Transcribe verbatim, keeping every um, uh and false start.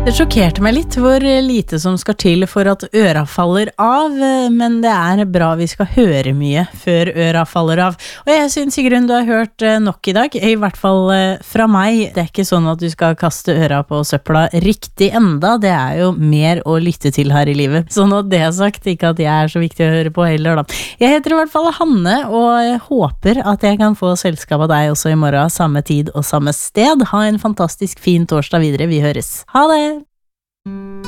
Det sjokkerte meg litt hvor lite som skal til for at øra faller av, men det er bra vi skal høre mye før øra faller av. Og jeg synes, Sigrun, du har hørt nok i dag, i hvert fall fra meg. Det er ikke sånn at du skal kaste øra på søpla riktig enda, det er jo mer å lytte til her i livet. Så nå det er sagt, ikke at jeg er så viktig å høre på heller da. Jeg heter i hvert fall Hanne, og jeg håper at jeg kan få selskap av deg også i morgen, samme tid og samme sted. Ha en fantastisk fin torsdag videre, vi høres. Ha det!